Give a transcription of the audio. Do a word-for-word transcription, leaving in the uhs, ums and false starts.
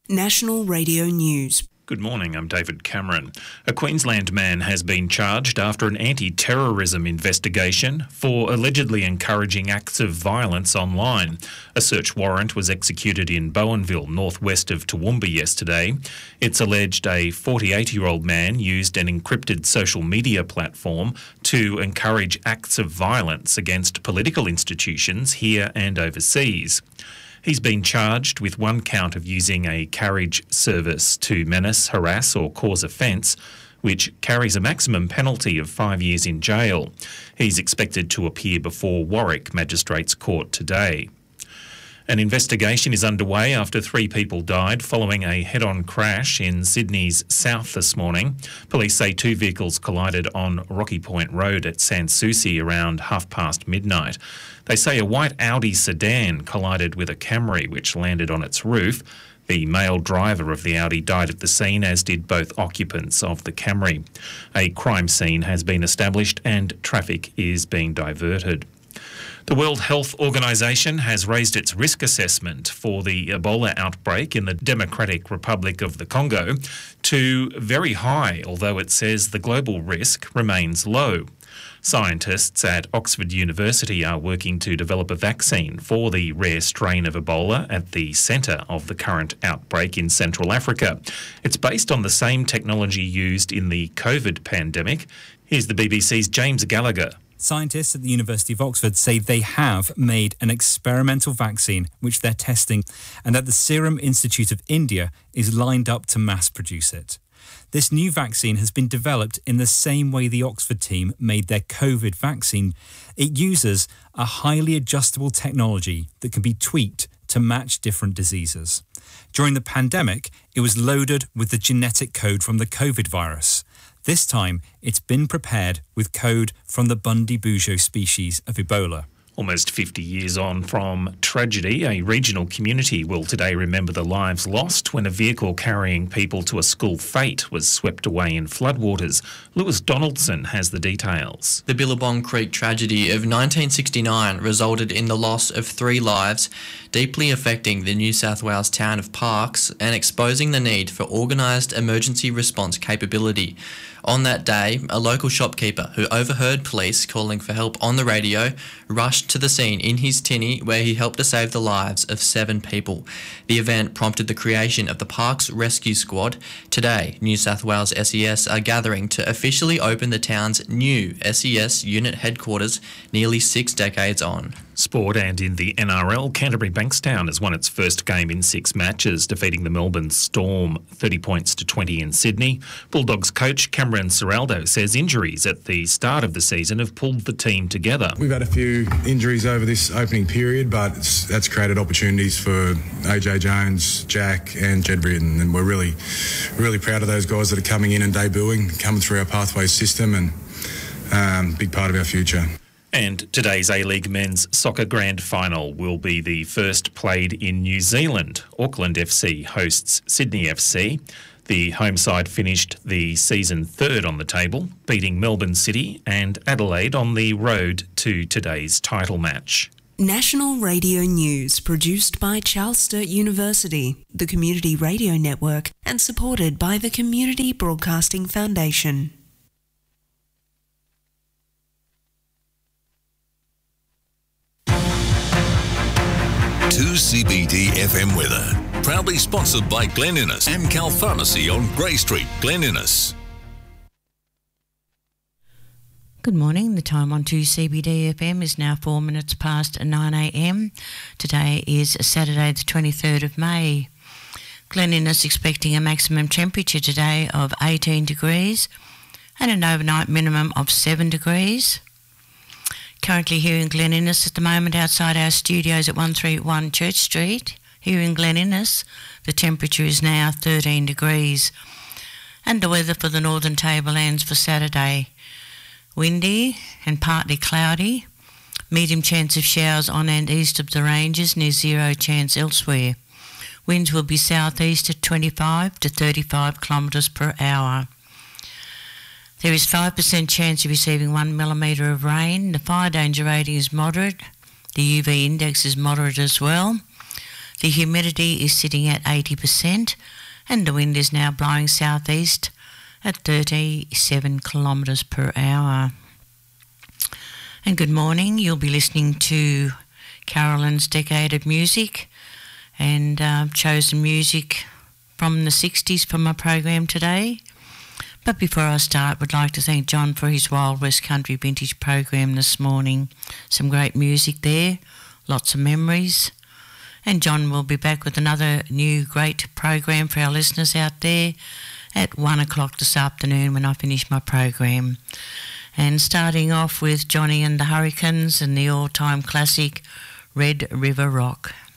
National Radio News. Good morning, I'm David Cameron. A Queensland man has been charged after an anti-terrorism investigation for allegedly encouraging acts of violence online. A search warrant was executed in Bowenville, northwest of Toowoomba yesterday. It's alleged a forty-eight-year-old man used an encrypted social media platform to encourage acts of violence against political institutions here and overseas. He's been charged with one count of using a carriage service to menace, harass or cause offence, which carries a maximum penalty of five years in jail. He's expected to appear before Warwick Magistrates Court today. An investigation is underway after three people died following a head-on crash in Sydney's south this morning. Police say two vehicles collided on Rocky Point Road at Sans Souci around half past midnight. They say a white Audi sedan collided with a Camry which landed on its roof. The male driver of the Audi died at the scene, as did both occupants of the Camry. A crime scene has been established and traffic is being diverted. The World Health Organization has raised its risk assessment for the Ebola outbreak in the Democratic Republic of the Congo to very high, although it says the global risk remains low. Scientists at Oxford University are working to develop a vaccine for the rare strain of Ebola at the centre of the current outbreak in Central Africa. It's based on the same technology used in the COVID pandemic. Here's the B B C's James Gallagher. Scientists at the University of Oxford say they have made an experimental vaccine which they're testing, and that the Serum Institute of India is lined up to mass produce it. This new vaccine has been developed in the same way the Oxford team made their COVID vaccine. It uses a highly adjustable technology that can be tweaked to match different diseases. During the pandemic, it was loaded with the genetic code from the COVID virus. This time, it's been prepared with code from the Bundibugyo species of Ebola. Almost fifty years on from tragedy, a regional community will today remember the lives lost when a vehicle carrying people to a school fete was swept away in floodwaters. Lewis Donaldson has the details. The Billabong Creek tragedy of nineteen sixty-nine resulted in the loss of three lives, deeply affecting the New South Wales town of Parkes and exposing the need for organised emergency response capability. On that day, a local shopkeeper who overheard police calling for help on the radio rushed to the scene in his tinny, where he helped to save the lives of seven people. The event prompted the creation of the Parkes Rescue Squad. Today, New South Wales S E S are gathering to officially open the town's new S E S unit headquarters nearly six decades on. Sport, and in the N R L, Canterbury Bankstown has won its first game in six matches, defeating the Melbourne Storm thirty points to twenty in Sydney. Bulldogs coach Cameron Ciraldo says injuries at the start of the season have pulled the team together. We've had a few injuries over this opening period, but it's, that's created opportunities for A J Jones, Jack and Jed Britton, and we're really, really proud of those guys that are coming in and debuting, coming through our Pathways system, and um, big part of our future. And today's A-League Men's Soccer Grand Final will be the first played in New Zealand. Auckland F C hosts Sydney F C. The home side finished the season third on the table, beating Melbourne City and Adelaide on the road to today's title match. National Radio News, produced by Charles Sturt University, the Community Radio Network, and supported by the Community Broadcasting Foundation. two C B D F M weather. Proudly sponsored by Glen Innes, Amcal Pharmacy on Grey Street, Glen Innes. Good morning. The time on two C B D F M is now four minutes past nine a m. Today is Saturday the twenty-third of May. Glen Innes expecting a maximum temperature today of eighteen degrees and an overnight minimum of seven degrees. Currently here in Glen Innes at the moment outside our studios at one thirty-one Church Street. Here in Glen Innes, the temperature is now thirteen degrees. And the weather for the Northern Tablelands for Saturday. Windy and partly cloudy. Medium chance of showers on and east of the ranges, near zero chance elsewhere. Winds will be southeast at twenty-five to thirty-five kilometres per hour. There is five percent chance of receiving one millimetre of rain. The fire danger rating is moderate. The U V index is moderate as well. The humidity is sitting at eighty percent and the wind is now blowing southeast at thirty-seven kilometres per hour. And good morning, you'll be listening to Carolyn's Decade of Music, and uh, chosen music from the sixties for my program today. But before I start, I would like to thank John for his Wild West Country Vintage program this morning. Some great music there, lots of memories. And John will be back with another new great program for our listeners out there at one o'clock this afternoon when I finish my program. And starting off with Johnny and the Hurricanes and the all-time classic Red River Rock.